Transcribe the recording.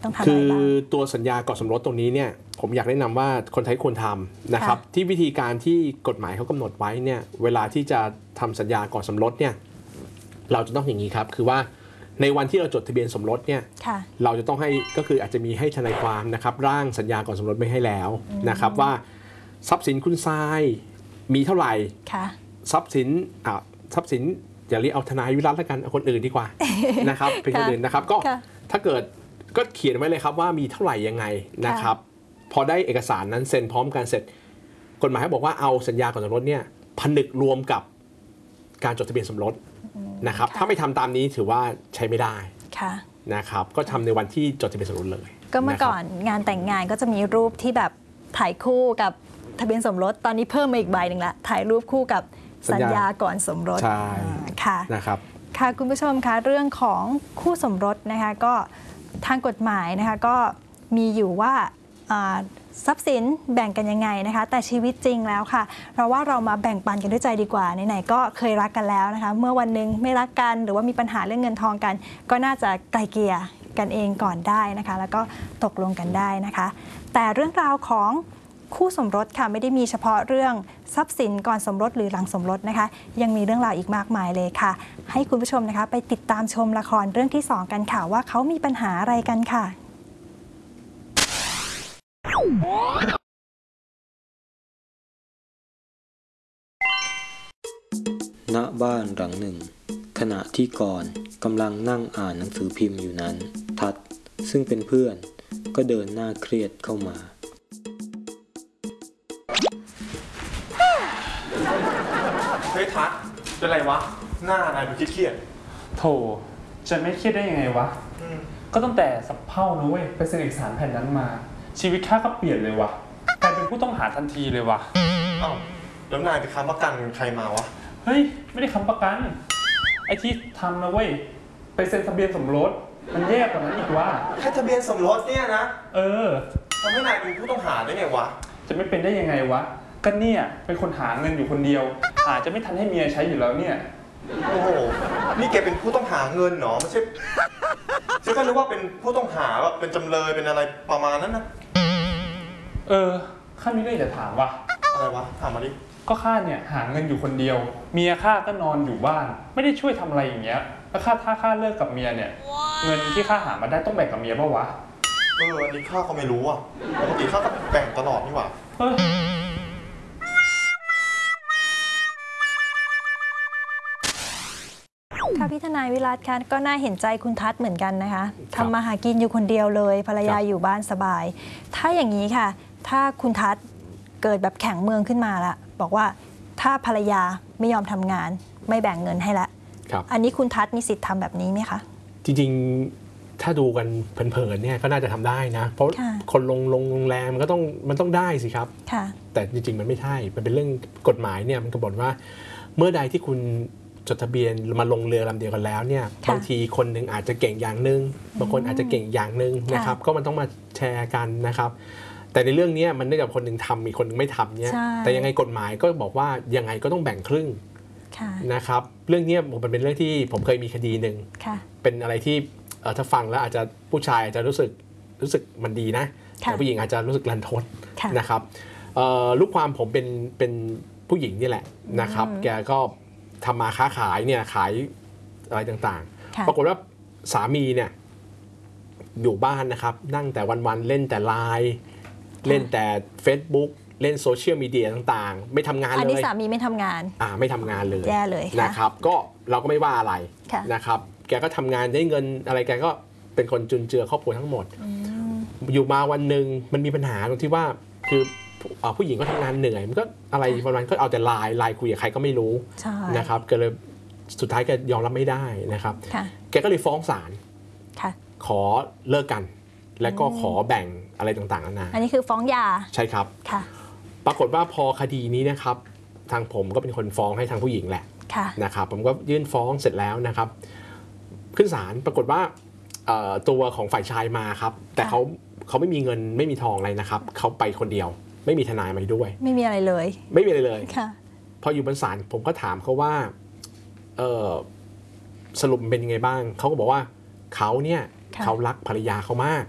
ต้องทำอะไรบ้างคือตัวสัญญาก่อนสมรสตรงนี้เนี่ยผมอยากแนะนำว่าคนไทยควรทำนะครับที่วิธีการที่กฎหมายเขากำหนดไว้เนี่ยเวลาที่จะทำสัญญาก่อนสมรสเนี่ยเราจะต้องอย่างนี้ครับคือว่าในวันที่เราจดทะเบียนสมรสเนี่ยเราจะต้องให้ก็คืออาจจะมีให้ทนายความนะครับร่างสัญญาก่อนสมรสไม่ให้แล้วนะครับว่าทรัพย์สินคุณทรายมีเท่าไหร่ทรัพย์สินอย่าเรียกเอาทนายวิรัตแล้วกันเอาคนอื่นดีกว่านะครับเป็นคนอื่นนะครับก็ถ้าเกิดก็เขียนไว้เลยครับว่ามีเท่าไหร่ยังไงนะครับพอได้เอกสารนั้นเซ็นพร้อมกันเสร็จกฎหมายบอกว่าเอาสัญญาก่อนสมรสเนี่ยผนึกรวมกับการจดทะเบียนสมรสนะครับถ้าไม่ทำตามนี้ถือว่าใช้ไม่ได้นะครับก็ทำในวันที่จดทะเบียนสมรสเลยก็เมื่อก่อนงานแต่งงานก็จะมีรูปที่แบบถ่ายคู่กับทะเบียนสมรสตอนนี้เพิ่มมาอีกใบหนึ่งละถ่ายรูปคู่กับสัญญาก่อนสมรสใช่ค่ะนะครับค่ะคุณผู้ชมคะเรื่องของคู่สมรสนะคะก็ทางกฎหมายนะคะก็มีอยู่ว่าทรัพย์สินแบ่งกันยังไงนะคะแต่ชีวิตจริงแล้วค่ะเราว่าเรามาแบ่งปันกันด้วยใจดีกว่าไหนๆก็เคยรักกันแล้วนะคะเมื่อวันหนึ่งไม่รักกันหรือว่ามีปัญหาเรื่องเงินทองกันก็น่าจะไกลเกลี่ยกันเองก่อนได้นะคะแล้วก็ตกลงกันได้นะคะแต่เรื่องราวของคู่สมรสค่ะไม่ได้มีเฉพาะเรื่องทรัพย์สินก่อนสมรสหรือหลังสมรสนะคะยังมีเรื่องราวอีกมากมายเลยค่ะให้คุณผู้ชมนะคะไปติดตามชมละครเรื่องที่2กันค่ะว่าเขามีปัญหาอะไรกันค่ะณบ้านหลังหนึ่งขณะที่กรกำลังนั่งอ่านหนังสือพิมพ์อยู่นั้นทัศน์ซึ่งเป็นเพื่อนก็เดินหน้าเครียดเข้ามาเฮ้ยทัศน์เป็นไรวะหน้านายดูเครียดโธ่จะไม่เครียดได้ยังไงวะก็ตั้งแต่สับเผ่านะเว้ยไปเซ็นเอกสารแผ่นนั้นมาชีวิตข้าก็เปลี่ยนเลยวะกลายเป็นผู้ต้องหาทันทีเลยวะอ้าวแล้วนายไปค้ำประกันใครมาวะเฮ้ยไม่ได้ค้ำประกันไอ้ที่ทำนะเว้ยไปเซ็นทะเบียนสมรสมันแย่กว่านั้นอีกวะแค่ทะเบียนสมรสเนี่ยนะทำให้นายเป็นผู้ต้องหาได้ไงวะจะไม่เป็นได้ยังไงวะก็เนี่ยเป็นคนหาเงินอยู่คนเดียวอาจจะไม่ทันให้เมียใช้อยู่แล้วเนี่ยโอ้โหนี่แกเป็นผู้ต้องหาเงินเหรอไม่ใช่ฉันก็นึกว่าเป็นผู้ต้องหาแบบเป็นจำเลยเป็นอะไรประมาณนั้นนะข้ามีเรื่องจะถามว่ะอะไรวะถามมาดิก็ข้าเนี่ยหาเงินอยู่คนเดียวเมียข้าก็นอนอยู่บ้านไม่ได้ช่วยทำอะไรอย่างเงี้ยแล้วถ้าข้าเลิกกับเมียเนี่ยเงินที่ข้าหามาได้ต้องแบ่งกับเมียป่ะวะอันนี้ข้าก็ไม่รู้อ่ะปกติข้าก็แบ่งตลอดนี่หว่าค่ะพี่ทนายวิรัตค่ะก็น่าเห็นใจคุณทัศน์เหมือนกันนะคะทำมาหากินอยู่คนเดียวเลยภรรยาอยู่บ้านสบายถ้าอย่างนี้ค่ะถ้าคุณทัศน์เกิดแบบแข็งเมืองขึ้นมาละบอกว่าถ้าภรรยาไม่ยอมทำงานไม่แบ่งเงินให้ละอันนี้คุณทัศน์มีสิทธิ์ทำแบบนี้ไหมคะจริงๆถ้าดูกันเพลินๆเนี่ยก็น่าจะทำได้นะเพราะคนลงโรงแรมมันต้องได้สิครับแต่จริงๆมันไม่ใช่มันเป็นเรื่องกฎหมายเนี่ยมันกำหนดว่าเมื่อใดที่คุณจดทะเบียนมาลงเรือลำเดียวกันแล้วเนี่ยบางทีคนหนึ่งอาจจะเก่งอย่างหนึ่งบางคนอาจจะเก่งอย่างหนึ่งนะครับก็มันต้องมาแชร์กันนะครับแต่ในเรื่องนี้มันเนื่องจากคนหนึ่งทำมีคนหนึ่งไม่ทำเนี่ยแต่ยังไงกฎหมายก็บอกว่ายังไงก็ต้องแบ่งครึ่งนะครับเรื่องนี้มันเป็นเรื่องที่ผมเคยมีคดีหนึ่งเป็นอะไรที่ถ้าฟังแล้วอาจจะผู้ชายอาจจะรู้สึกมันดีนะแต่ผู้หญิงอาจจะรู้สึกรันทดนะครับลูกความผมเป็นผู้หญิงนี่แหละนะครับแกก็ทำมาค้าขายเนี่ยขายอะไรต่างๆปรากฏว่าสามีเนี่ยอยู่บ้านนะครับนั่งแต่วันๆเล่นแต่ไลน์เล่นแต่ Facebook เล่นโซเชียลมีเดียต่างๆไม่ทำงานเลยอันนี้สามีไม่ทำงานไม่ทำงานเลยแย่เลยนะครับก็เราก็ไม่ว่าอะไรนะครับแกก็ทำงานได้เงินอะไรแกก็เป็นคนจุนเจือครอบครัวทั้งหมดอยู่มาวันหนึ่งมันมีปัญหาตรงที่ว่าคือผู้หญิงก็ทำงานเหนื่อยมันก็อะไรวันๆก็เอาแต่ไลน์คุยกับใครก็ไม่รู้นะครับก็เลยสุดท้ายแกยอมรับไม่ได้นะครับแกก็เลยฟ้องศาลขอเลิกกันและก็ขอแบ่งอะไรต่างๆนาอันนี้คือฟ้องหย่าใช่ครับปรากฏว่าพอคดีนี้นะครับทางผมก็เป็นคนฟ้องให้ทางผู้หญิงแหละนะครับผมก็ยื่นฟ้องเสร็จแล้วนะครับขึ้นศาลปรากฏว่าตัวของฝ่ายชายมาครับแต่เขาไม่มีเงินไม่มีทองอะไรนะครับเขาไปคนเดียวไม่มีทนายมาด้วยไม่มีอะไรเลยไม่มีอะไรเลยพออยู่บนศาลผมก็ถามเขาว่าสรุปเป็นยังไงบ้างเขาก็บอกว่าเขาเนี่ยเขารักภรรยาเขามาก